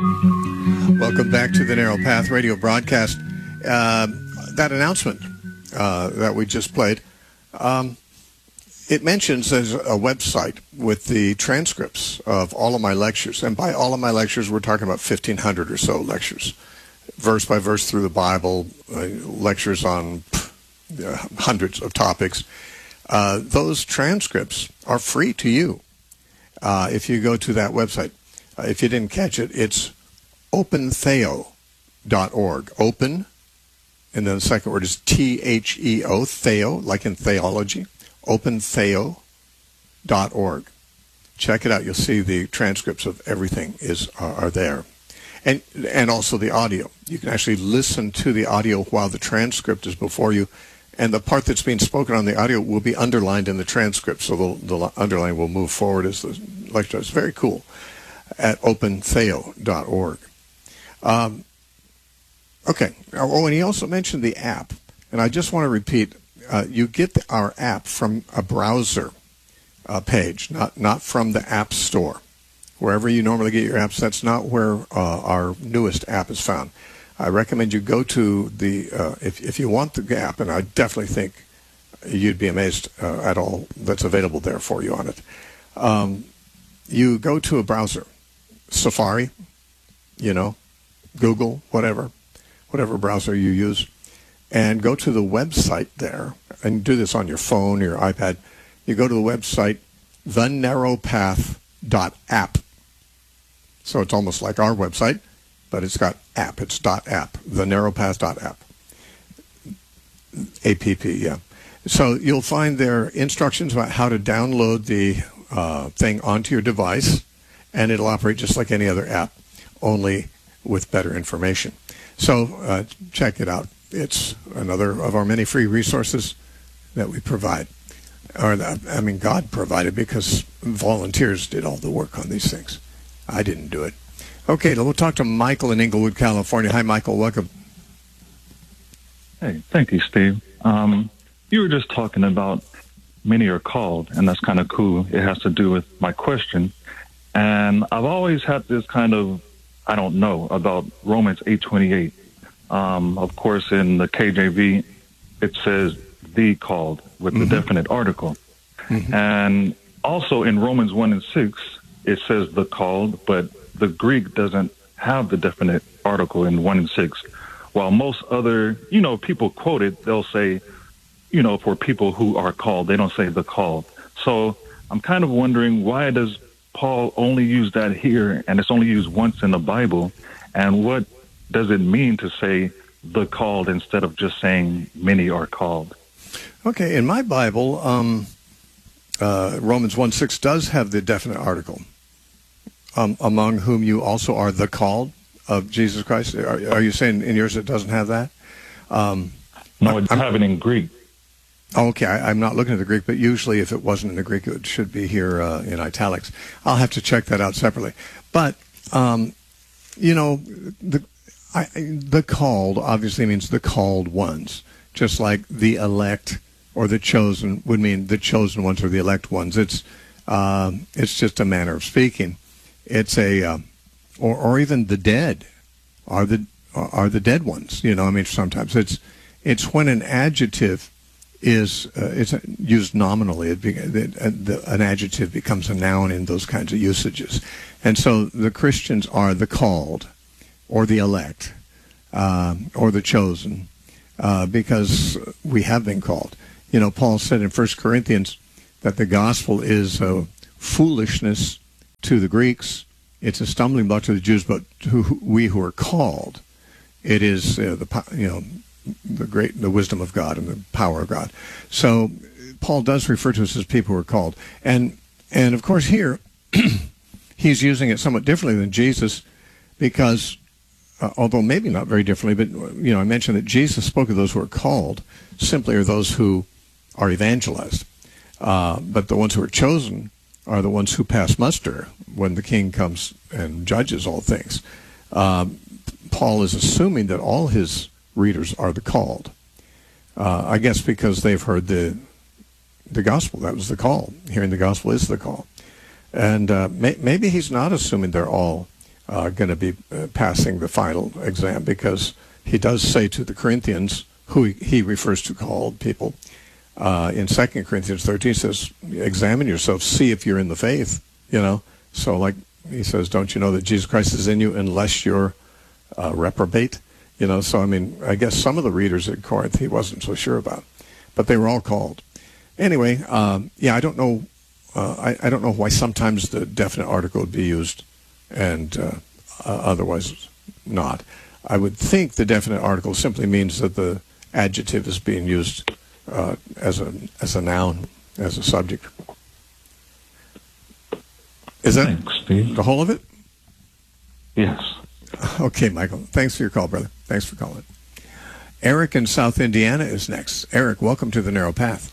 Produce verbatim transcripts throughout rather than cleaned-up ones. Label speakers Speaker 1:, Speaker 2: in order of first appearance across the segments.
Speaker 1: Welcome back to the Narrow Path radio broadcast. Uh, that announcement uh, that we just played, um, it mentions there's a website with the transcripts of all of my lectures. And by all of my lectures, we're talking about fifteen hundred or so lectures, verse by verse through the Bible, uh, lectures on uh, hundreds of topics. Uh, those transcripts are free to you uh, if you go to that website. Uh, if you didn't catch it, it's open theo dot org. Open, and then the second word is T H E O, Theo, like in theology. open theo dot org. Check it out. You'll see the transcripts of everything is are, are there. And and also the audio. You can actually listen to the audio while the transcript is before you. And the part that's being spoken on the audio will be underlined in the transcript. So the, the underline will move forward as the lecture. It's very cool at open theo dot org. Um, okay. Oh, and he also mentioned the app. And I just want to repeat, uh, you get our app from a browser uh, page, not, not from the App Store. Wherever you normally get your apps, that's not where uh, our newest app is found. I recommend you go to the, uh, if, if you want the app, and I definitely think you'd be amazed uh, at all that's available there for you on it. Um, you go to a browser, Safari, you know, Google, whatever, whatever browser you use, and go to the website there, and do this on your phone or your iPad. You go to the website, the narrow path dot app. So it's almost like our website, but it's got app. It's .app, the narrow path dot app. A P P, yeah. So you'll find there instructions about how to download the uh, thing onto your device, and it'll operate just like any other app, only with better information. So uh, check it out. It's another of our many free resources that we provide. Or, that, I mean, God provided, because volunteers did all the work on these things. I didn't do it. Okay, we'll talk to Michael in Inglewood, California. Hi, Michael. Welcome.
Speaker 2: Hey, thank you, Steve. Um, you were just talking about many are called, and that's kind of cool. It has to do with my question. And I've always had this kind of, I don't know, about Romans eight twenty-eight. Um, of course, in the K J V, it says the called with mm-hmm. the definite article. Mm-hmm. And also in Romans one and six, it says the called, but the Greek doesn't have the definite article in one and six. While most other, you know, people quote it, they'll say, you know, for people who are called, they don't say the called. So I'm kind of wondering, why does Paul only use that here, and it's only used once in the Bible? And what does it mean to say the called instead of just saying many are called?
Speaker 1: Okay, in my Bible, um, uh, Romans one six does have the definite article, um, among whom you also are the called of Jesus Christ. Are, are you saying in yours it doesn't have that? Um,
Speaker 2: no, it's have it in Greek.
Speaker 1: Okay, I, I'm not looking at the Greek, but usually if it wasn't in the Greek, it should be here uh, in italics. I'll have to check that out separately. But, um, you know, the I, the called obviously means the called ones, just like the elect or the chosen would mean the chosen ones or the elect ones. It's uh, it's just a manner of speaking. It's a uh, or or even the dead are the are the dead ones. You know, I mean, sometimes it's it's when an adjective is uh, it's used nominally. It, be, it uh, the, an adjective becomes a noun in those kinds of usages, and so the Christians are the called, or the elect, uh, or the chosen, uh, because we have been called. You know, Paul said in First Corinthians that the gospel is uh, foolishness to the Greeks. It's a stumbling block to the Jews, but to we who are called, it is uh, the you know the great the wisdom of God and the power of God. So Paul does refer to us as people who are called, and and of course here he's using it somewhat differently than Jesus, because uh, although maybe not very differently, but you know I mentioned that Jesus spoke of those who are called simply are those who are evangelized, uh, but the ones who are chosen are the ones who pass muster when the king comes and judges all things. Uh, Paul is assuming that all his readers are the called. Uh, I guess because they've heard the the gospel. That was the call. Hearing the gospel is the call. And uh, may, maybe he's not assuming they're all uh, going to be uh, passing the final exam, because he does say to the Corinthians, who he, he refers to called people, uh, in Second Corinthians thirteen, says, examine yourself, see if you're in the faith, you know. So like he says, don't you know that Jesus Christ is in you unless you're uh, reprobate? You know, so I mean, I guess some of the readers at Corinth he wasn't so sure about, but they were all called. Anyway, um, yeah, I don't know. Uh, I, I don't know why sometimes the definite article would be used and uh, uh, otherwise not. I would think the definite article simply means that the adjective is being used uh, as a as a noun, as a subject. Is that
Speaker 2: Thanks, Steve.
Speaker 1: the whole of it?
Speaker 2: Yes.
Speaker 1: Okay, Michael. Thanks for your call, brother. Thanks for calling. Eric in South Indiana is next. Eric, welcome to the Narrow Path.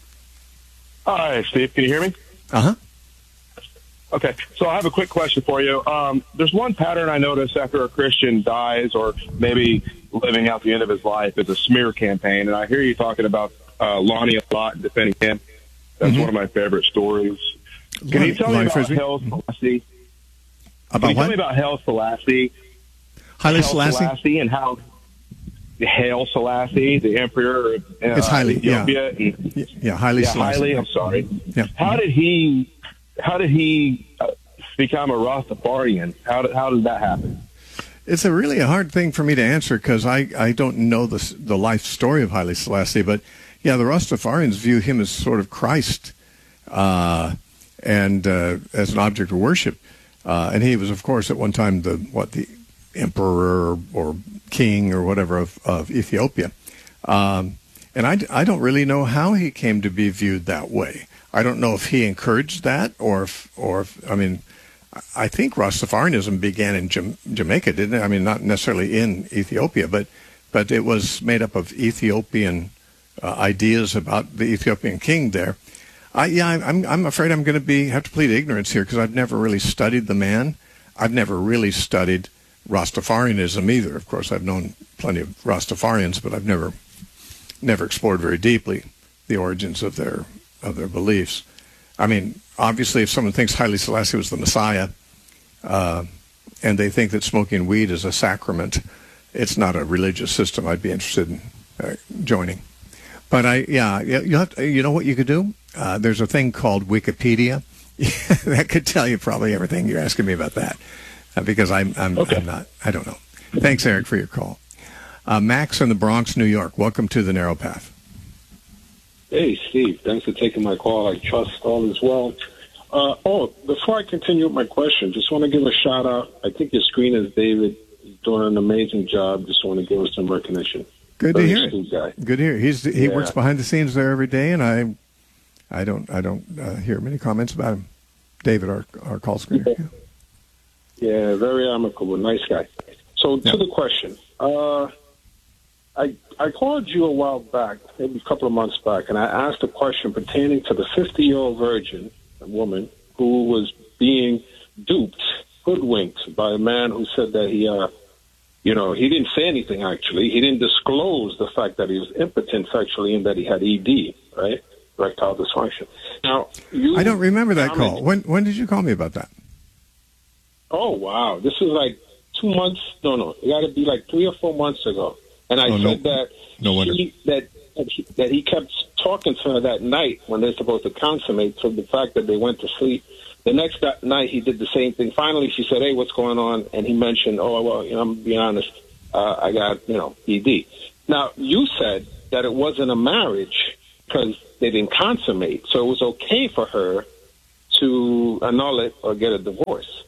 Speaker 3: Hi, Steve. Can you hear me?
Speaker 1: Uh-huh.
Speaker 3: Okay. So I have a quick question for you. Um, there's one pattern I notice after a Christian dies or maybe living out the end of his life is a smear campaign. And I hear you talking about uh, Lonnie a lot and defending him. That's
Speaker 1: Mm-hmm.
Speaker 3: one of my favorite stories. Can
Speaker 1: Lonnie-
Speaker 3: you tell me
Speaker 1: Lonnie
Speaker 3: about
Speaker 1: Frisbee?
Speaker 3: Haile Selassie?
Speaker 1: About
Speaker 3: Can you tell
Speaker 1: what?
Speaker 3: me about Haile Selassie?
Speaker 1: Haile
Speaker 3: Haile
Speaker 1: Selassie?
Speaker 3: Selassie and how Haile Selassie, the emperor of uh,
Speaker 1: It's Haile, yeah.
Speaker 3: Ethiopia. and-
Speaker 1: Yeah, yeah, Haile
Speaker 3: yeah,
Speaker 1: Selassie.
Speaker 3: Haile, I'm sorry.
Speaker 1: Yeah.
Speaker 3: How did he? How did he uh, become a Rastafarian? How did how did that happen?
Speaker 1: It's a really a hard thing for me to answer because I, I don't know the the life story of Haile Selassie, but yeah, the Rastafarians view him as sort of Christ, uh, and uh, as an object of worship, uh, and he was, of course, at one time the what the emperor or, or king or whatever of, of Ethiopia, um, and I, I don't really know how he came to be viewed that way. I don't know if he encouraged that or if, or if, I mean, I think Rastafarianism began in Jam- Jamaica, didn't it? I mean, not necessarily in Ethiopia, but but it was made up of Ethiopian uh, ideas about the Ethiopian king there. I, yeah, I'm I'm afraid I'm going to be have to plead ignorance here because I've never really studied the man. I've never really studied Rastafarianism either. Of course, I've known plenty of Rastafarians, but I've never never explored very deeply the origins of their of their beliefs. I mean, obviously, if someone thinks Haile Selassie was the Messiah, uh, and they think that smoking weed is a sacrament, it's not a religious system I'd be interested in uh, joining. But I, yeah, you have to, you know what you could do? Uh, there's a thing called Wikipedia that could tell you probably everything. You're asking me about that uh, because I'm, I'm,
Speaker 3: Okay.
Speaker 1: I'm not. I don't know. Thanks, Eric, for your call. Uh, Max in the Bronx, New York. Welcome to the Narrow Path.
Speaker 4: Hey, Steve. Thanks for taking my call. I trust all is well. Uh, oh, before I continue with my question, just want to give a shout out. I think your screen is David. He's doing an amazing job. Just want to give us some recognition.
Speaker 1: Good
Speaker 4: Very
Speaker 1: to hear
Speaker 4: astute
Speaker 1: it.
Speaker 4: guy.
Speaker 1: Good to hear. He's he
Speaker 4: Yeah.
Speaker 1: works behind the scenes there every day, and I, I don't I don't uh, hear many comments about him. David, our our call screener. Yeah.
Speaker 4: Yeah, very amicable. Nice guy. So
Speaker 1: Yeah.
Speaker 4: to the question. Uh, I I called you a while back, maybe a couple of months back, and I asked a question pertaining to the fifty-year-old virgin, a woman, who was being duped, hoodwinked by a man who said that he, uh, you know, he didn't say anything, actually. He didn't disclose the fact that he was impotent sexually and that he had E D, right? Erectile dysfunction. Now, you...
Speaker 1: I don't remember that
Speaker 4: comment-
Speaker 1: call. When when did you call me about that?
Speaker 4: Oh, wow. This was like two months. No, no. It got to be like three or four months ago. And I
Speaker 1: Oh, no.
Speaker 4: said that,
Speaker 1: No wonder.
Speaker 4: he, that, that, he, that he kept talking to her that night when they're supposed to consummate, so the fact that they went to sleep. The next that night, he did the same thing. Finally, she said, hey, what's going on? And he mentioned, oh, well, you know, I'm being honest, uh, I got, you know, E D. Now, you said that it wasn't a marriage because they didn't consummate, so it was okay for her to annul it or get a divorce.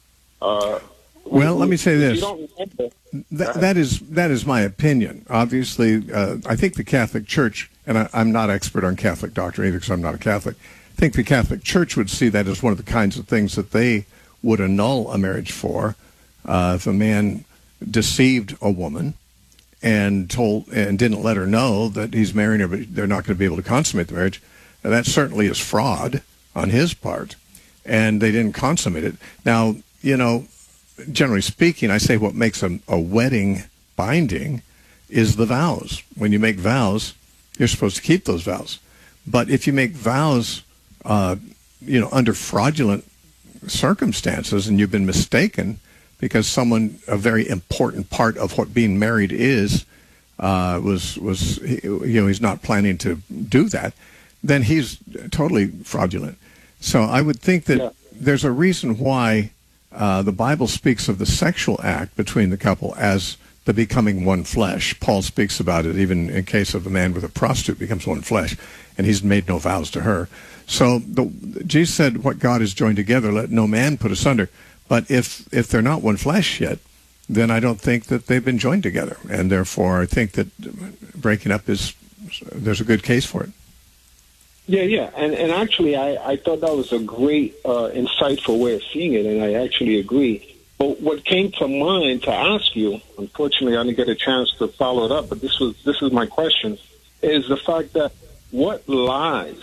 Speaker 4: Uh,
Speaker 1: Well, let me say
Speaker 4: if
Speaker 1: this.
Speaker 4: You don't remember,
Speaker 1: That, that is that is my opinion. Obviously, uh, I think the Catholic Church, and I, I'm not expert on Catholic doctrine either because I'm not a Catholic, I think the Catholic Church would see that as one of the kinds of things that they would annul a marriage for. Uh, if a man deceived a woman and told and didn't let her know that he's marrying her, but they're not going to be able to consummate the marriage, now, that certainly is fraud on his part, and they didn't consummate it. Now, you know, generally speaking, I say what makes a, a wedding binding is the vows. When you make vows, you're supposed to keep those vows. But if you make vows, uh, you know, under fraudulent circumstances and you've been mistaken, because someone, a very important part of what being married is, uh, was, was you know, he's not planning to do that, then he's totally fraudulent. So I would think that yeah. there's a reason why uh, the Bible speaks of the sexual act between the couple as the becoming one flesh. Paul speaks about it even in case of a man with a prostitute becomes one flesh, and he's made no vows to her. So the, Jesus said, what God has joined together, let no man put asunder. But if, if they're not one flesh yet, then I don't think that they've been joined together. And therefore, I think that breaking up is, there's a good case for it.
Speaker 4: Yeah, yeah. And, and actually, I, I thought that was a great, uh, insightful way of seeing it, and I actually agree. But what came to mind to ask you, unfortunately, I didn't get a chance to follow it up, but this was this is my question, is the fact that what lies,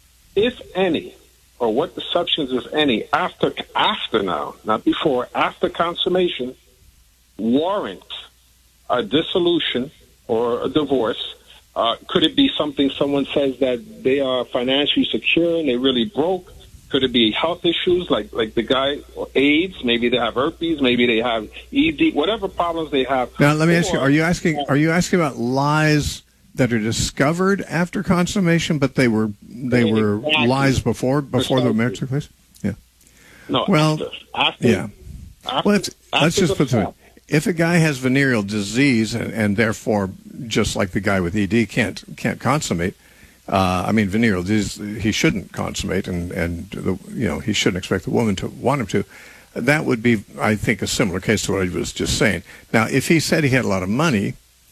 Speaker 4: if any, or what deceptions, if any, after after now, not before, after consummation, warrant a dissolution or a divorce? Uh, could it be something someone says that they are financially secure and they really broke? Could it be health issues like, like the guy, or AIDS? Maybe they have herpes. Maybe they have E D. Whatever problems they have.
Speaker 1: Now, let me or, ask you: Are you asking? Are you asking about lies that are discovered after consummation, but they were they exactly. were lies before before the marriage took place? Yeah.
Speaker 4: No.
Speaker 1: Well,
Speaker 4: after, after,
Speaker 1: yeah.
Speaker 4: After,
Speaker 1: well, if, let's just put it. If a guy has venereal disease and, and therefore, just like the guy with E D, can't can't consummate. Uh, I mean, venereal disease, he shouldn't consummate, and, and the, you know, he shouldn't expect the woman to want him to. That would be, I think, a similar case to what I was just saying. Now, if he said he had a lot of money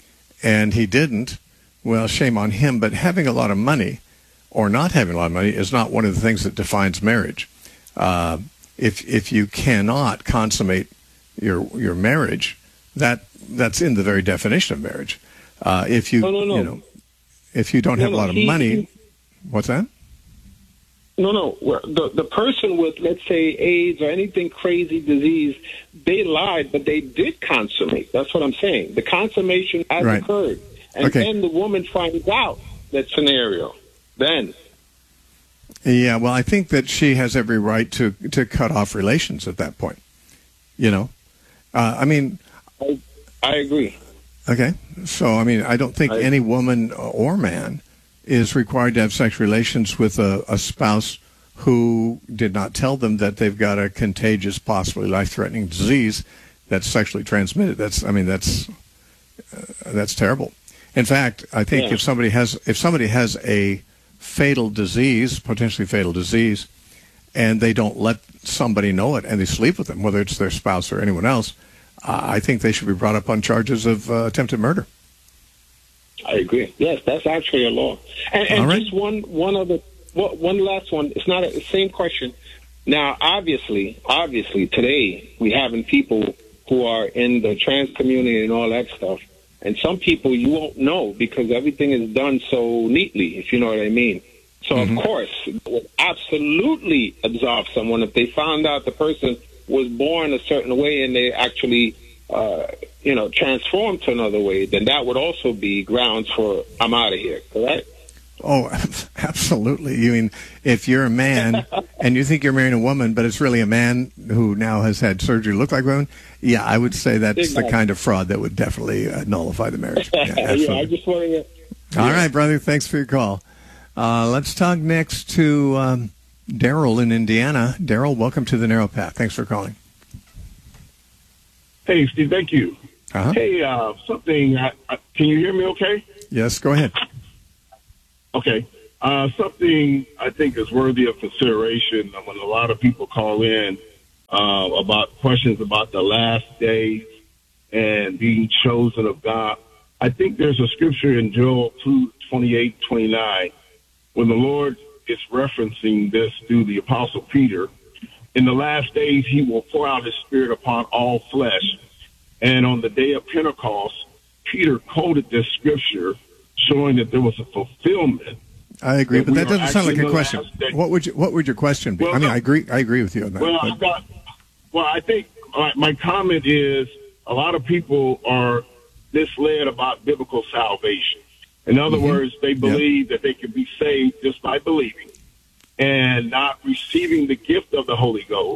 Speaker 1: and he didn't, well, shame on him. But having a lot of money or not having a lot of money is not one of the things that defines marriage. Uh, if if you cannot consummate your your marriage, that that's in the very definition of marriage. Uh, if you,
Speaker 4: no, no, no.
Speaker 1: you know. If you don't
Speaker 4: no,
Speaker 1: have a lot of
Speaker 4: he,
Speaker 1: money,
Speaker 4: he,
Speaker 1: what's that?
Speaker 4: No, no. The the person with, let's say, AIDS or anything crazy disease, they lied, but they did consummate. That's what I'm saying. The consummation has
Speaker 1: right.
Speaker 4: occurred. And
Speaker 1: okay.
Speaker 4: then the woman finds out that scenario. Then.
Speaker 1: Yeah, well, I think that she has every right to, to cut off relations at that point. You know? Uh, I mean...
Speaker 4: I, I agree.
Speaker 1: Okay, so I mean, I don't think
Speaker 4: I,
Speaker 1: any woman or man is required to have sexual relations with a, a spouse who did not tell them that they've got a contagious, possibly life-threatening disease that's sexually transmitted. That's, I mean, that's uh, that's terrible. In fact, I think yeah. if somebody has if somebody has a fatal disease, potentially fatal disease, and they don't let somebody know it, and they sleep with them, whether it's their spouse or anyone else, I think they should be brought up on charges of uh, attempted murder.
Speaker 4: I agree. Yes, that's actually a law. And, and
Speaker 1: right.
Speaker 4: just one, one other, one last one. It's not a, the same question. Now, obviously, obviously, today we having people who are in the trans community and all that stuff, and some people you won't know because everything is done so neatly, if you know what I mean. So, mm-hmm. of course, it would absolutely absolve someone if they found out the person was born a certain way and they actually, uh, you know, transformed to another way, then that would also be grounds for, I'm out of here, correct?
Speaker 1: Oh, absolutely. You mean, if you're a man and you think you're marrying a woman, but it's really a man who now has had surgery to look like a woman, yeah, I would say that's exactly. the kind of fraud that would definitely uh, nullify the marriage. Yeah,
Speaker 4: yeah, I just wanted to... Yeah.
Speaker 1: All right, brother, thanks for your call. Uh, let's talk next to... Um, Daryl in Indiana. Daryl, welcome to the Narrow Path. Thanks for calling.
Speaker 5: Hey, Steve, thank you.
Speaker 1: Uh-huh.
Speaker 5: Hey, uh, something, I, I, can you hear me okay?
Speaker 1: Yes, go ahead.
Speaker 5: Okay. Uh, something I think is worthy of consideration when a lot of people call in uh, about questions about the last days and being chosen of God. I think there's a scripture in Joel two twenty-eight, twenty-nine when the Lord is referencing this through the Apostle Peter. In the last days, he will pour out his Spirit upon all flesh. And on the day of Pentecost, Peter quoted this scripture, showing that there was a fulfillment.
Speaker 1: I agree, but that doesn't sound like a question. What would you, what would your question be?
Speaker 5: Well,
Speaker 1: I mean, I agree. I agree with you on that.
Speaker 5: Well, I've got, well, I think uh, my comment is a lot of people are misled about biblical salvation. In other mm-hmm. words, they believe yep. that they can be saved just by believing and not receiving the gift of the Holy Ghost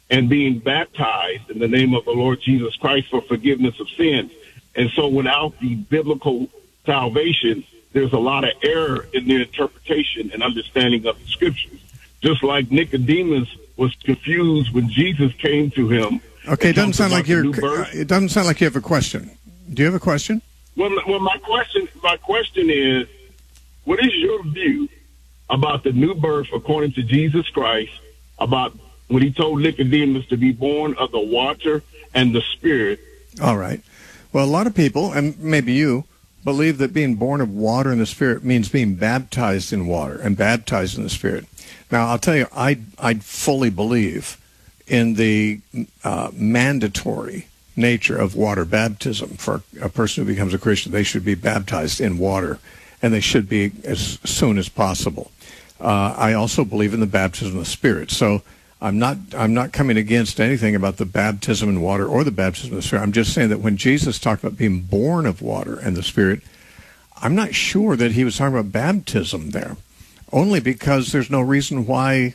Speaker 5: and being baptized in the name of the Lord Jesus Christ for forgiveness of sins. And so without the biblical salvation, there's a lot of error in the interpretation and understanding of the scriptures. Just like Nicodemus was confused when Jesus came to him.
Speaker 1: Okay, it doesn't sound like you're. It doesn't sound like you have a question. Do you have a question?
Speaker 5: Well, well, my question, my question is, what is your view about the new birth according to Jesus Christ? About when he told Nicodemus to be born of the water and the Spirit.
Speaker 1: All right. Well, a lot of people, and maybe you, believe that being born of water and the Spirit means being baptized in water and baptized in the Spirit. Now, I'll tell you, I I fully believe in the uh, mandatory nature of water baptism for a person who becomes a Christian. They should be baptized in water, and they should be as soon as possible. Uh, I also believe in the baptism of the Spirit. So I'm not I'm not coming against anything about the baptism in water or the baptism of the Spirit. I'm just saying that when Jesus talked about being born of water and the Spirit, I'm not sure that he was talking about baptism there, only because there's no reason why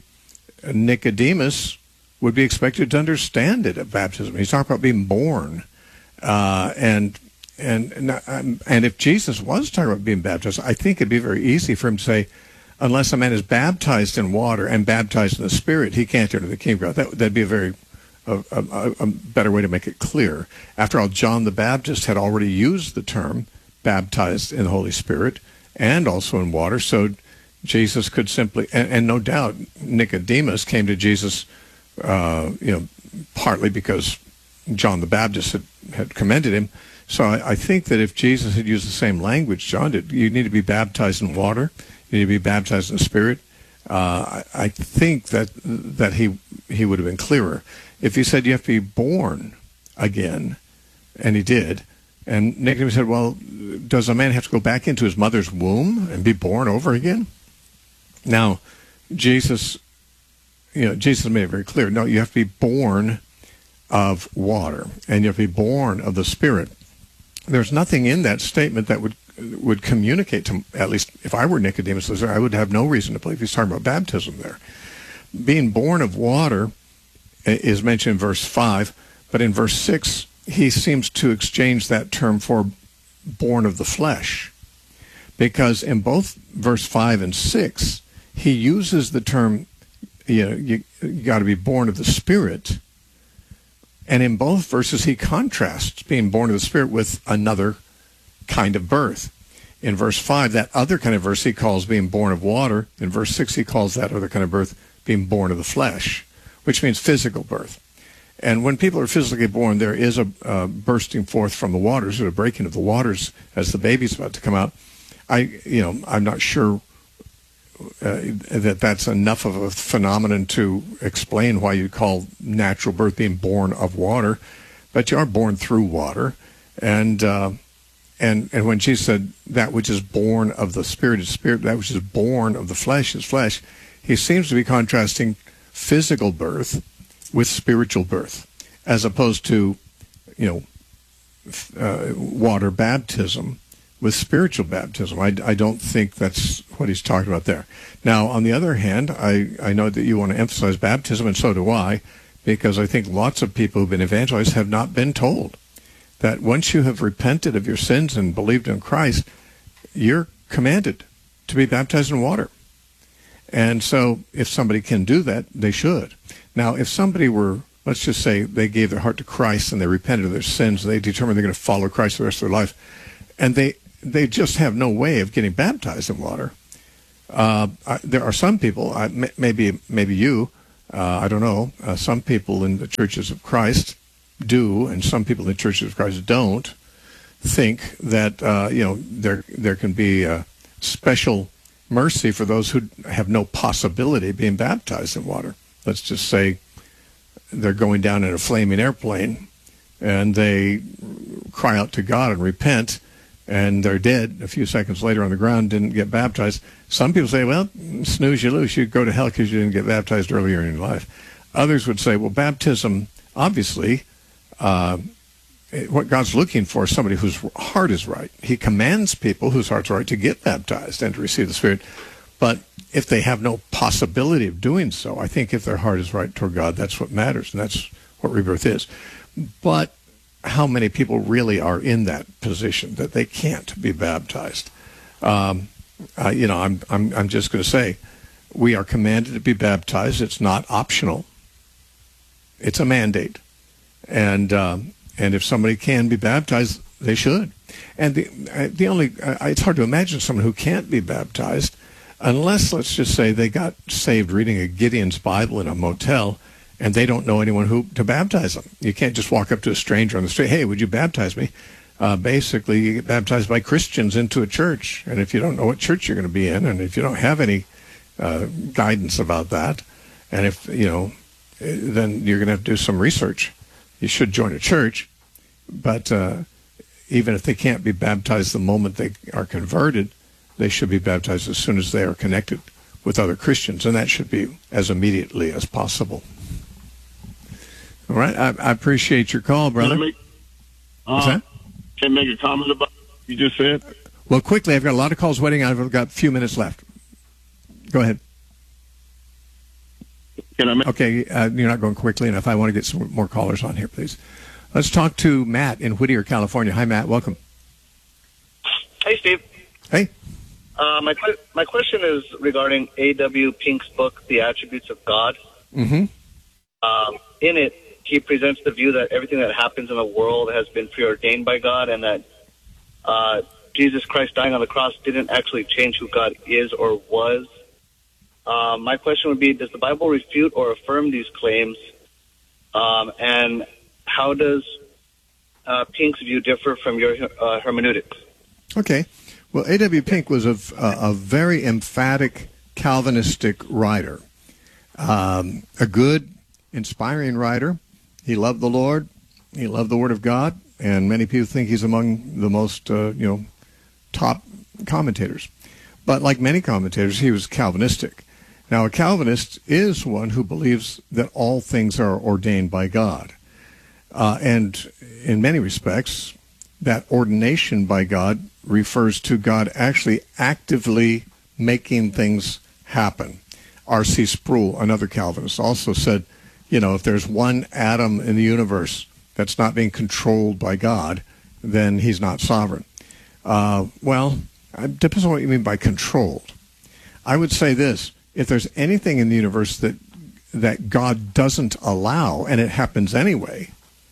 Speaker 1: Nicodemus would be expected to understand it at baptism. He's talking about being born. Uh, and and and if Jesus was talking about being baptized, I think it'd be very easy for him to say, unless a man is baptized in water and baptized in the Spirit, he can't enter the kingdom of God. That, that'd be a very a, a, a better way to make it clear. After all, John the Baptist had already used the term baptized in the Holy Spirit and also in water, so Jesus could simply, and, and no doubt Nicodemus came to Jesus, uh, you know, partly because John the Baptist had, had commended him. So I, I think that if Jesus had used the same language John did, you need to be baptized in water, you need to be baptized in the Spirit. Uh, I, I think that that he he would have been clearer. If he said you have to be born again, and he did, and Nicodemus said, well, does a man have to go back into his mother's womb and be born over again? Now, Jesus, you know, Jesus made it very clear. No, you have to be born of water, and you have to be born of the Spirit. There's nothing in that statement that would would communicate to, at least if I were Nicodemus, I would have no reason to believe he's talking about baptism there. Being born of water is mentioned in verse five, but in verse six, he seems to exchange that term for born of the flesh, because in both verse five and six, he uses the term, you know, you, you got to be born of the Spirit. And in both verses, he contrasts being born of the Spirit with another kind of birth. In verse five, that other kind of birth he calls being born of water. In verse six, he calls that other kind of birth being born of the flesh, which means physical birth. And when people are physically born, there is a uh, bursting forth from the waters, or a breaking of the waters as the baby's about to come out. I, you know, I'm not sure uh, that that's enough of a phenomenon to explain why you call natural birth being born of water, but you are born through water. And uh, and and when Jesus said that which is born of the Spirit is spirit, that which is born of the flesh is flesh, he seems to be contrasting physical birth with spiritual birth, as opposed to, you know, uh, water baptism with spiritual baptism. I, I don't think that's what he's talking about there. Now, on the other hand, I, I know that you want to emphasize baptism, and so do I, because I think lots of people who've been evangelized have not been told that once you have repented of your sins and believed in Christ, you're commanded to be baptized in water. And so if somebody can do that, they should. Now, if somebody were, let's just say they gave their heart to Christ and they repented of their sins, and they determined they're going to follow Christ the rest of their life, and they they just have no way of getting baptized in water. Uh, I, there are some people, I, maybe maybe you, uh, I don't know, uh, some people in the churches of Christ do, and some people in the churches of Christ don't, think that, uh, you know, there there can be a special mercy for those who have no possibility of being baptized in water. Let's just say they're going down in a flaming airplane and they cry out to God and repent, and they're dead a few seconds later on the ground, didn't get baptized. Some people say, well, snooze, you lose. You go to hell because you didn't get baptized earlier in your life. Others would say, well, baptism, obviously, uh, what God's looking for is somebody whose heart is right. He commands people whose hearts are right to get baptized and to receive the Spirit. But if they have no possibility of doing so, I think if their heart is right toward God, that's what matters, and that's what rebirth is. But how many people really are in that position that they can't be baptized? Um, uh, you know, I'm I'm I'm just going to say, we are commanded to be baptized. It's not optional. It's a mandate, and um, and if somebody can be baptized, they should. And the uh, the only uh, it's hard to imagine someone who can't be baptized unless, let's just say, they got saved reading a Gideon's Bible in a motel, and they don't know anyone who to baptize them. You can't just walk up to a stranger on the street, hey, would you baptize me? Uh, basically, you get baptized by Christians into a church, and if you don't know what church you're going to be in, and if you don't have any uh, guidance about that, and if, you know, then you're going to have to do some research. You should join a church, but uh, even if they can't be baptized the moment they are converted, they should be baptized as soon as they are connected with other Christians, and that should be as immediately as possible. All right, I, I appreciate your call, brother.
Speaker 5: Can I make, uh,
Speaker 1: What's that?
Speaker 5: Can I make a comment about what you just said?
Speaker 1: Well, quickly, I've got a lot of calls waiting. I've got a few minutes left. Go ahead.
Speaker 5: Can I make?
Speaker 1: Okay, uh, you're not going quickly enough. I want to get some more callers on here, please. Let's talk to Matt in Whittier, California. Hi, Matt. Welcome.
Speaker 6: Hey, Steve.
Speaker 1: Hey.
Speaker 6: Uh, my que- my question is regarding A W Pink's book, The Attributes of God.
Speaker 1: Mm-hmm.
Speaker 6: Um, in it, he presents the view that everything that happens in the world has been preordained by God, and that uh, Jesus Christ dying on the cross didn't actually change who God is or was. Uh, my question would be, does the Bible refute or affirm these claims? Um, and how does uh, Pink's view differ from your uh, hermeneutics?
Speaker 1: Okay. Well, A W Pink was a, a, a very emphatic Calvinistic writer, um, a good, inspiring writer. He loved the Lord. He loved the Word of God, and many people think he's among the most, uh, you know, top commentators. But like many commentators, he was Calvinistic. Now, a Calvinist is one who believes that all things are ordained by God. Uh, and in many respects, that ordination by God refers to God actually actively making things happen. R C Sproul, another Calvinist, also said, you know, if there's one atom in the universe that's not being controlled by God, then he's not sovereign. Uh, well, it depends on what you mean by controlled. I would say this: if there's anything in the universe that that God doesn't allow, and it happens anyway,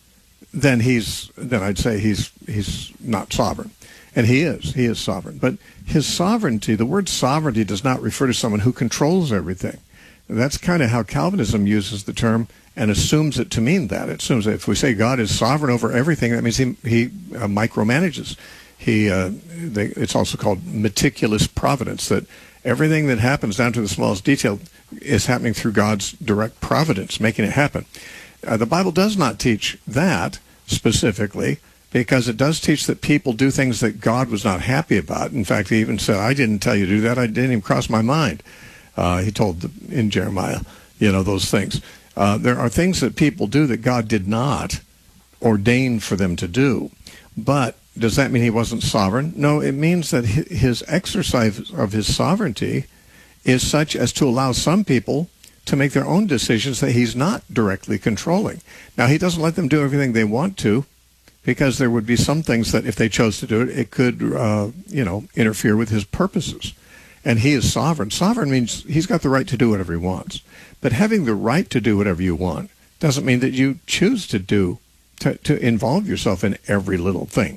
Speaker 1: then he's then I'd say he's he's not sovereign. And he is. He is sovereign. But his sovereignty, the word sovereignty does not refer to someone who controls everything. That's kind of how Calvinism uses the term and assumes it to mean that. It assumes that if we say God is sovereign over everything, that means he, he uh, micromanages. He, uh, they, it's also called meticulous providence, that everything that happens down to the smallest detail is happening through God's direct providence, making it happen. Uh, the Bible does not teach that specifically, because it does teach that people do things that God was not happy about. In fact, he even said, I didn't tell you to do that. I didn't even cross my mind. Uh, he told the, in Jeremiah, you know, those things. Uh, there are things that people do that God did not ordain for them to do. But does that mean he wasn't sovereign? No, it means that his exercise of his sovereignty is such as to allow some people to make their own decisions that he's not directly controlling. Now, he doesn't let them do everything they want to, because there would be some things that if they chose to do it, it could, uh, you know, interfere with his purposes. And he is sovereign. Sovereign means he's got the right to do whatever he wants. But having the right to do whatever you want doesn't mean that you choose to do, to, to involve yourself in every little thing.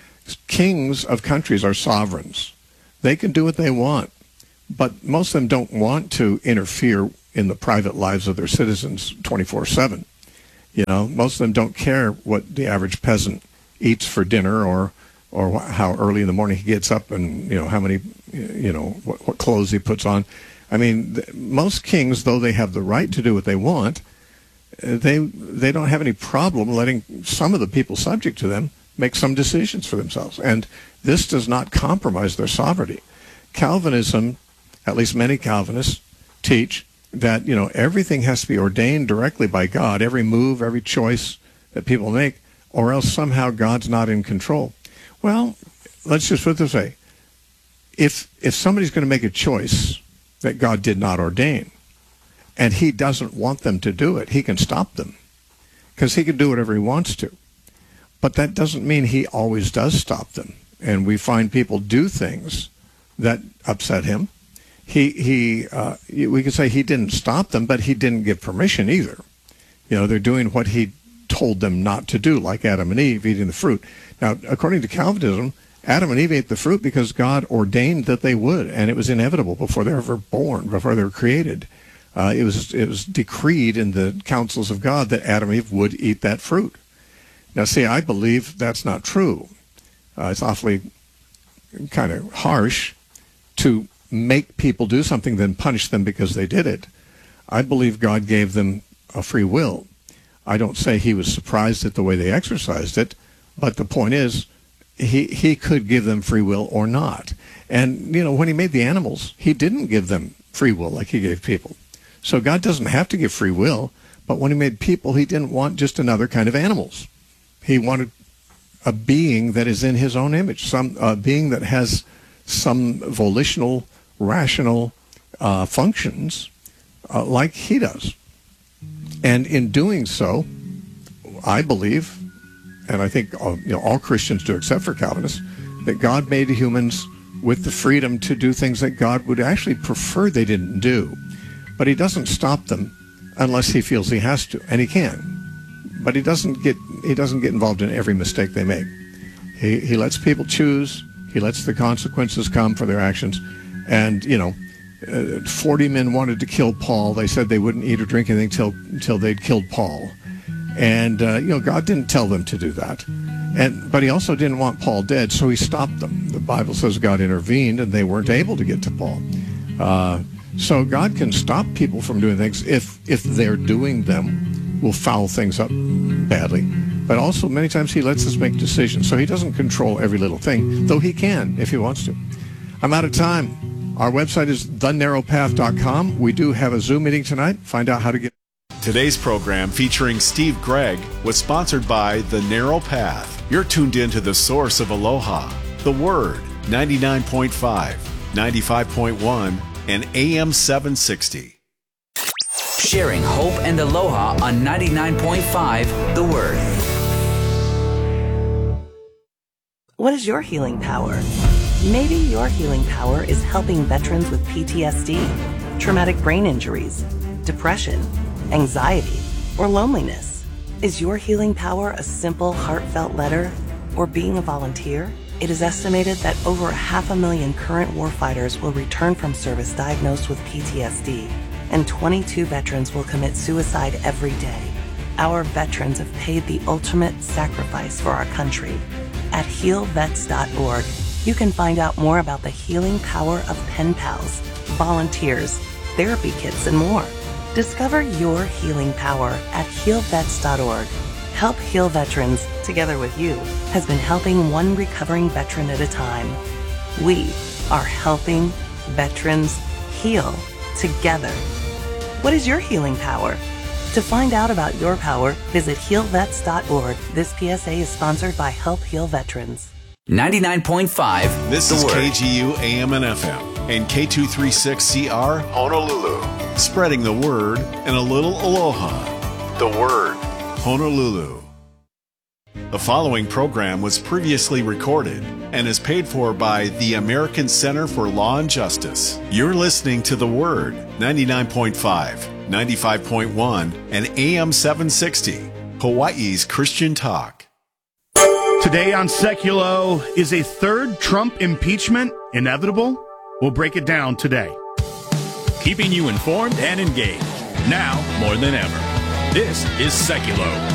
Speaker 1: Kings of countries are sovereigns. They can do what they want, but most of them don't want to interfere in the private lives of their citizens twenty-four seven. You know, most of them don't care what the average peasant eats for dinner, or or how early in the morning he gets up, and, you know, how many, you know, what, what clothes he puts on. I mean, th- most kings, though they have the right to do what they want, they they don't have any problem letting some of the people subject to them make some decisions for themselves. And this does not compromise their sovereignty. Calvinism, at least many Calvinists, teach that, you know, everything has to be ordained directly by God, every move, every choice that people make, or else somehow God's not in control. Well, let's just put it this way. If, if somebody's going to make a choice that God did not ordain. And he doesn't want them to do it. He can stop them because he can do whatever he wants to. But that doesn't mean he always does stop them. And we find people do things that upset him. He, he, uh, we could say he didn't stop them, but he didn't give permission either. You know, they're doing what he told them not to do, like Adam and Eve eating the fruit. Now, according to Calvinism, Adam and Eve ate the fruit because God ordained that they would, and it was inevitable before they were ever born, before they were created. Uh, it was it was decreed in the councils of God that Adam and Eve would eat that fruit. Now, see, I believe that's not true. Uh, it's awfully kind of harsh to make people do something, then punish them because they did it. I believe God gave them a free will. I don't say he was surprised at the way they exercised it, but the point is, he he could give them free will or not. And, you know, when he made the animals, he didn't give them free will like he gave people. So God doesn't have to give free will, but when he made people, he didn't want just another kind of animals. He wanted a being that is in his own image, some a being that has some volitional, rational uh, functions uh, like he does. And in doing so, I believe, and I think all, you know, all Christians do except for Calvinists, that God made humans with the freedom to do things that God would actually prefer they didn't do. But he doesn't stop them unless he feels he has to, and he can. But he doesn't get he doesn't get involved in every mistake they make. He he lets people choose. He lets the consequences come for their actions. And, you know, uh, forty men wanted to kill Paul. They said they wouldn't eat or drink anything until until they'd killed Paul. And, uh, you know, God didn't tell them to do that. And but he also didn't want Paul dead, so he stopped them. The Bible says God intervened, and they weren't able to get to Paul. Uh, so God can stop people from doing things if if they're doing them will foul things up badly. But also many times he lets us make decisions. So he doesn't control every little thing, though he can if he wants to. I'm out of time. Our website is the narrow path dot com. We do have a Zoom meeting tonight. Find out how to get.
Speaker 7: Today's program featuring Steve Gregg was sponsored by The Narrow Path. You're tuned in to the source of Aloha, The Word, ninety-nine point five, ninety-five point one, and A M seven sixty.
Speaker 8: Sharing hope and aloha on ninety-nine point five The Word.
Speaker 9: What is your healing power? Maybe your healing power is helping veterans with P T S D, traumatic brain injuries, depression, anxiety, or loneliness. Is your healing power a simple, heartfelt letter or being a volunteer? It is estimated that over half a million current warfighters will return from service diagnosed with P T S D, and twenty-two veterans will commit suicide every day. Our veterans have paid the ultimate sacrifice for our country. At heal vets dot org, you can find out more about the healing power of pen pals, volunteers, therapy kits, and more. Discover your healing power at heal vets dot org. Help Heal Veterans, together with you, has been helping one recovering veteran at a time. We are helping veterans heal together. What is your healing power? To find out about your power, visit heal vets dot org. This P S A is sponsored by Help Heal Veterans.
Speaker 8: ninety-nine point five
Speaker 7: This
Speaker 8: The
Speaker 7: is
Speaker 8: Word.
Speaker 7: K G U A M and F M and K two thirty-six C R Honolulu. Spreading the word and a little aloha. The Word, Honolulu. The following program was previously recorded and is paid for by the American Center for Law and Justice. You're listening to The Word, ninety-nine point five, ninety-five point one, and A M seven sixty, Hawaii's Christian Talk.
Speaker 10: Today on Seculo, is a third Trump impeachment inevitable? We'll break it down today.
Speaker 11: Keeping you informed and engaged, now more than ever. This is Seculo.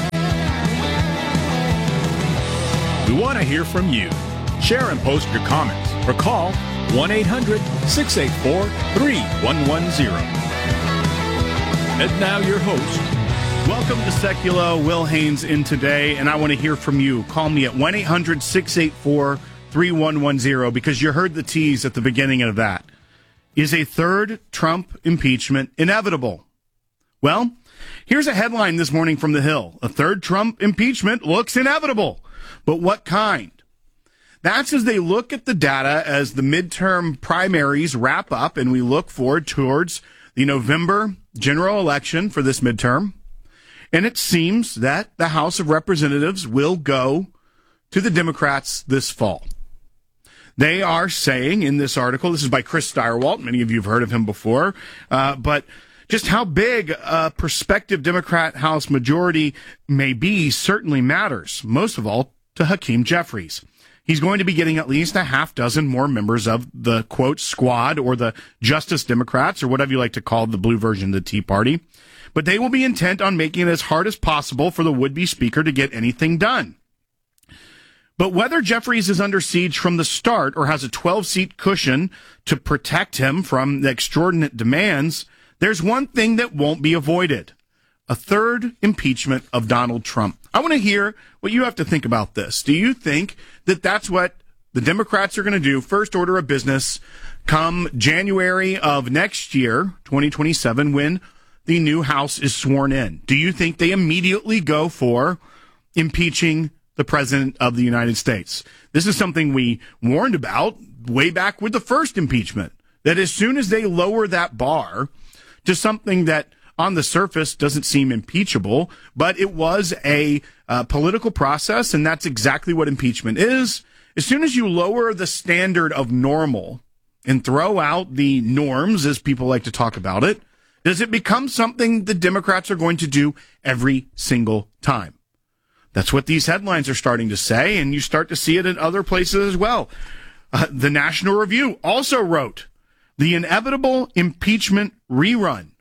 Speaker 11: We want to hear from you. Share and post your comments or call one eight hundred, six eight four, three one one zero. And now your host.
Speaker 10: Welcome to Seculo. Will Haynes in today, and I want to hear from you. Call me at one eight hundred, six eight four, three one one zero because you heard the tease at the beginning of that. Is a third Trump impeachment inevitable? Well, here's a headline this morning from The Hill. A third Trump impeachment looks inevitable. But what kind? That's as they look at the data as the midterm primaries wrap up and we look forward towards the November general election for this midterm. And it seems that the House of Representatives will go to the Democrats this fall. They are saying in this article, this is by Chris Stirewalt, many of you have heard of him before, uh, but just how big a prospective Democrat House majority may be certainly matters, most of all to Hakeem Jeffries. He's going to be getting at least a half dozen more members of the, quote, squad or the Justice Democrats or whatever you like to call the blue version of the Tea Party. But they will be intent on making it as hard as possible for the would-be speaker to get anything done. But whether Jeffries is under siege from the start or has a twelve-seat cushion to protect him from the extraordinary demands, there's one thing that won't be avoided. A third impeachment of Donald Trump. I want to hear what you have to think about this. Do you think that that's what the Democrats are going to do, first order of business, come January of next year, twenty twenty-seven, when the new House is sworn in? Do you think they immediately go for impeaching the President of the United States? This is something we warned about way back with the first impeachment, that as soon as they lower that bar to something that on the surface doesn't seem impeachable, but it was a uh, political process, and that's exactly what impeachment is. As soon as you lower the standard of normal and throw out the norms, as people like to talk about it, does it become something the Democrats are going to do every single time? That's what these headlines are starting to say, and you start to see it in other places as well. Uh, the National Review also wrote, the inevitable impeachment rerun.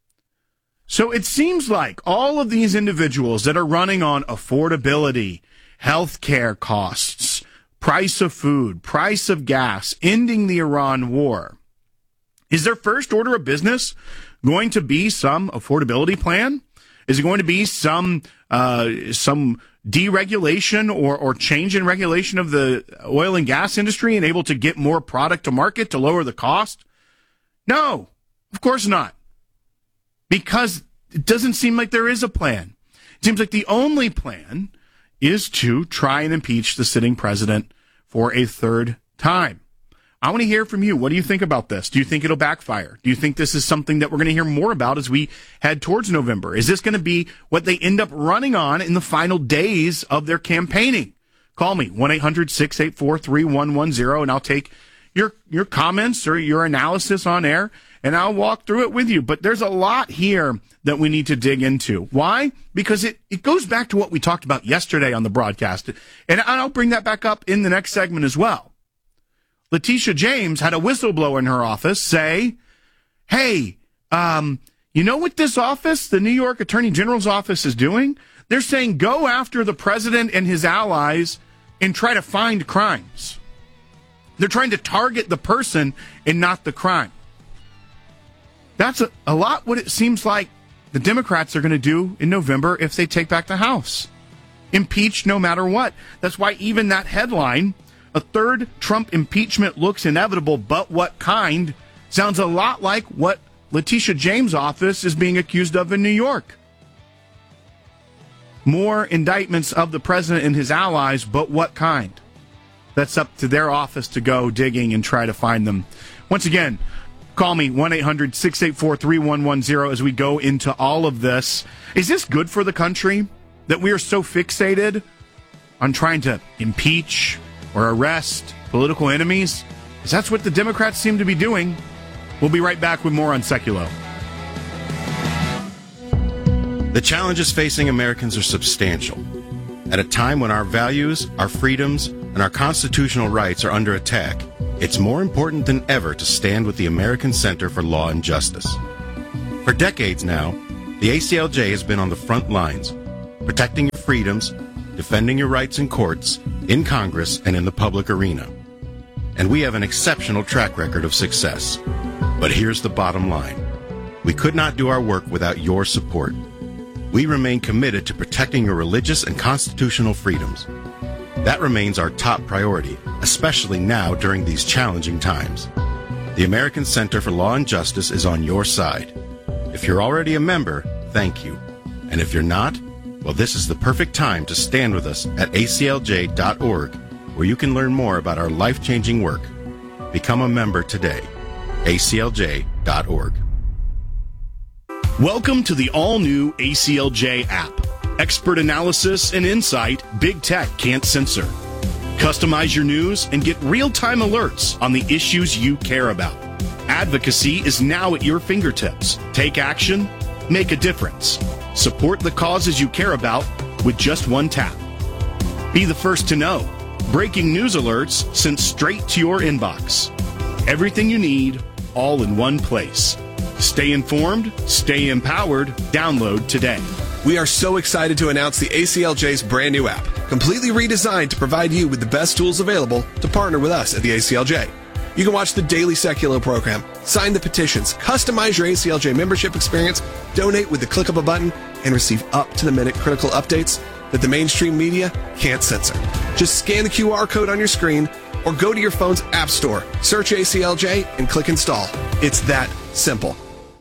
Speaker 10: So it seems like all of these individuals that are running on affordability, health care costs, price of food, price of gas, ending the Iran war, is their first order of business going to be some affordability plan? Is it going to be some uh, some deregulation or, or change in regulation of the oil and gas industry and able to get more product to market to lower the cost? No, of course not. Because it doesn't seem like there is a plan. It seems like the only plan is to try and impeach the sitting president for a third time. I want to hear from you. What do you think about this? Do you think it'll backfire? Do you think this is something that we're going to hear more about as we head towards November? Is this going to be what they end up running on in the final days of their campaigning? Call me, one eight hundred six eight four three one one zero, and I'll take your your comments or your analysis on air, and I'll walk through it with you. But there's a lot here that we need to dig into. Why? Because it, it goes back to what we talked about yesterday on the broadcast, and I'll bring that back up in the next segment as well. Letitia James had a whistleblower in her office say, hey, um, you know what this office, the New York Attorney General's office, is doing? They're saying go after the president and his allies and try to find crimes. They're trying to target the person and not the crime. That's a, a lot what it seems like the Democrats are going to do in November if they take back the House. Impeach no matter what. That's why even that headline, a third Trump impeachment looks inevitable, but what kind, sounds a lot like what Letitia James' office is being accused of in New York. More indictments of the president and his allies, but what kind? That's up to their office to go digging and try to find them. Once again, call me, one eight hundred six eight four three one one zero, as we go into all of this. Is this good for the country that we are so fixated on trying to impeach or arrest political enemies? Because that's what the Democrats seem to be doing. We'll be right back with more on Seculo.
Speaker 12: The challenges facing Americans are substantial. At a time when our values, our freedoms, and our constitutional rights are under attack, it's more important than ever to stand with the American Center for Law and Justice. For decades now, the A C L J has been on the front lines, protecting your freedoms, defending your rights in courts, in Congress, and in the public arena. And we have an exceptional track record of success. But here's the bottom line. We could not do our work without your support. We remain committed to protecting your religious and constitutional freedoms. That remains our top priority, especially now during these challenging times. The American Center for Law and Justice is on your side. If you're already a member, thank you. And if you're not, well, this is the perfect time to stand with us at A C L J dot org, where you can learn more about our life-changing work. Become a member today. A C L J dot org.
Speaker 10: Welcome to the all-new A C L J app. Expert analysis and insight big tech can't censor. Customize your news and get real-time alerts on the issues you care about. Advocacy is now at your fingertips. Take action, make a difference. Support the causes you care about with just one tap. Be the first to know. Breaking news alerts sent straight to your inbox. Everything you need, all in one place. Stay informed, stay empowered. Download today.
Speaker 13: We are so excited to announce the A C L J's brand new app, completely redesigned to provide you with the best tools available to partner with us at the A C L J. You can watch the daily Secular program, sign the petitions, customize your A C L J membership experience, donate with the click of a button, and receive up-to-the-minute critical updates that the mainstream media can't censor. Just scan the Q R code on your screen or go to your phone's app store, search A C L J, and click install. It's that simple.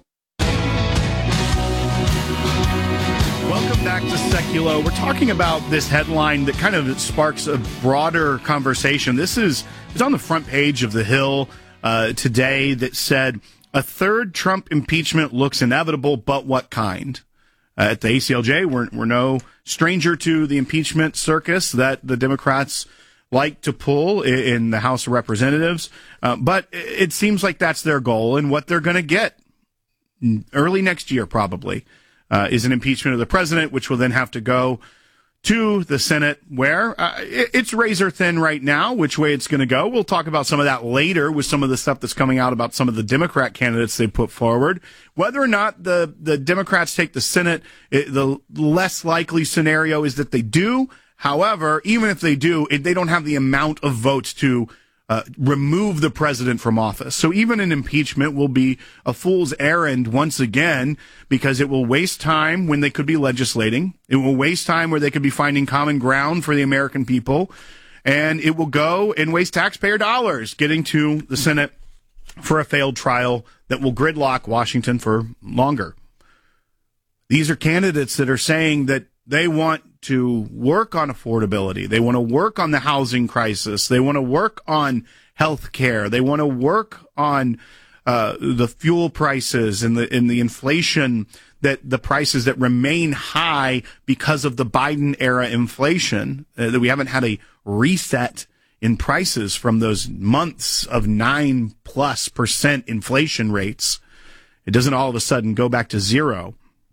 Speaker 10: Welcome back to Seculo. We're talking about this headline that kind of sparks a broader conversation. This is it's on the front page of The Hill uh, today that said, a third Trump impeachment looks inevitable, but what kind? Uh, at the A C L J, we're, we're no stranger to the impeachment circus that the Democrats like to pull in, in the House of Representatives. Uh, but it seems like that's their goal, and what they're going to get early next year probably. Uh, is an impeachment of the president, which will then have to go to the Senate, where uh, it, it's razor thin right now, which way it's going to go. We'll talk about some of that later with some of the stuff that's coming out about some of the Democrat candidates they put forward. Whether or not the, the Democrats take the Senate, it, the less likely scenario is that they do. However, even if they do, it, they don't have the amount of votes to Uh, remove the president from office. So even an impeachment will be a fool's errand once again, because it will waste time when they could be legislating. It will waste time where they could be finding common ground for the American people. And it will go and waste taxpayer dollars getting to the Senate for a failed trial that will gridlock Washington for longer. These are candidates that are saying that they want to work on affordability. They want to work on the housing crisis. They want to work on health care. They want to work on uh, the fuel prices and the and the inflation, that the prices that remain high because of the Biden era inflation, uh, that we haven't had a reset in prices from those months of nine plus percent inflation rates. It doesn't all of a sudden go back to zero.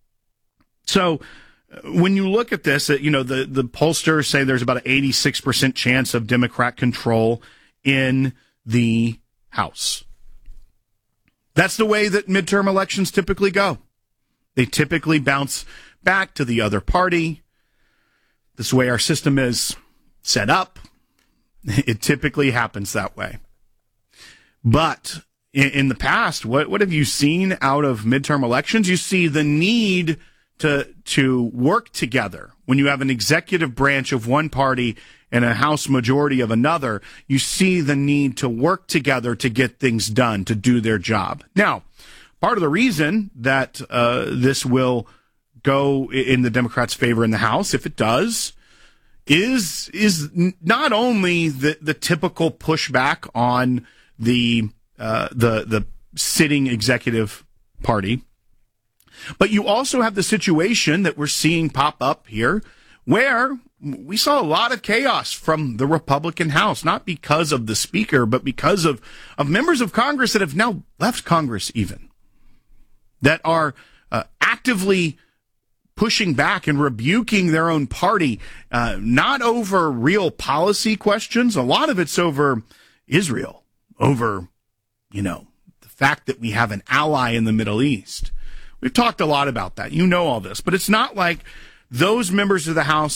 Speaker 10: So when you look at this, you know, the, the pollsters say there's about an eighty-six percent chance of Democrat control in the House. That's the way that midterm elections typically go. They typically bounce back to the other party. This is the way our system is set up. It typically happens that way. But in, in the past, what, what have you seen out of midterm elections? You see the need to to work together. When you have an executive branch of one party and a House majority of another, you see the need to work together to get things done, to do their job. Now, part of the reason that uh, this will go in the Democrats' favor in the House, if it does, is is not only the, the typical pushback on the uh, the the sitting executive party, but you also have the situation that we're seeing pop up here, where we saw a lot of chaos from the Republican House, not because of the speaker, but because of, of members of Congress that have now left Congress even, that are uh, actively pushing back and rebuking their own party, uh, not over real policy questions. A lot of it's over Israel, over, you know, the fact that we have an ally in the Middle East. We've talked a lot about that. You know all this. But it's not like those members of the House